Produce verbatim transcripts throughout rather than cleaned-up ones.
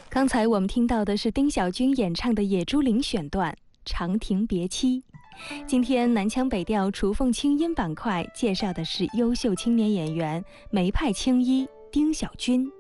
刚才我们听到的是丁小军演唱的《野猪林》选段《长亭别妻》。今天南腔北调雏凤清音板块介绍的是优秀青年演员梅派青衣丁小军。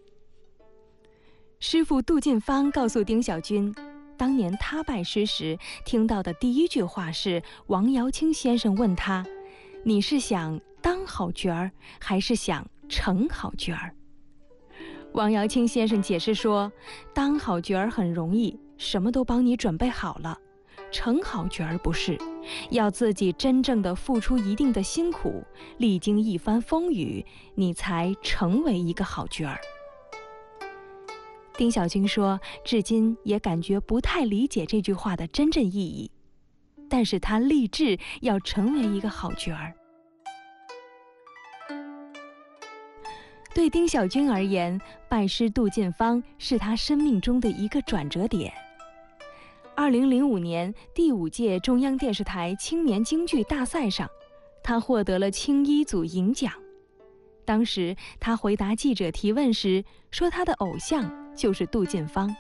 师傅杜近芳告诉丁小军，当年他拜师时听到的第一句话是王瑶卿先生问他：“你是想当好角儿，还是想成好角儿？”王瑶卿先生解释说，当好角儿很容易，什么都帮你准备好了。成好角儿不是，要自己真正的付出一定的辛苦，历经一番风雨，你才成为一个好角儿。丁小军说，至今也感觉不太理解这句话的真正意义，但是他立志要成为一个好角儿。对丁小军而言，拜师杜近芳是他生命中的一个转折点。二零零五年第五届中央电视台青年京剧大赛上，他获得了青衣组银奖。当时他回答记者提问时说，他的偶像就是杜近芳。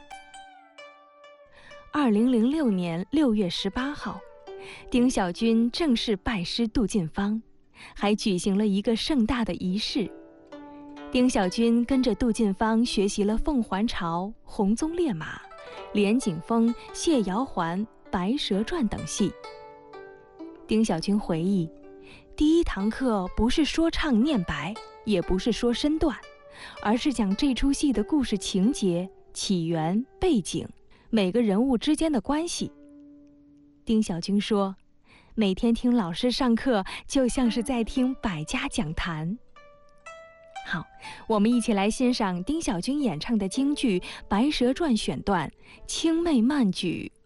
二零零六年六月十八号，丁小军正式拜师杜近芳，还举行了一个盛大的仪式。丁小军跟着杜近芳学习了《凤还巢》《红鬃烈马》《连景峰》《谢瑶环》《白蛇传》等戏。丁小军回忆，第一堂课不是说唱念白，也不是说身段，而是讲这出戏的故事情节、起源、背景，每个人物之间的关系。丁小军说，每天听老师上课，就像是在听百家讲坛。好，我们一起来欣赏丁小军演唱的京剧《白蛇传》选段《青媚慢举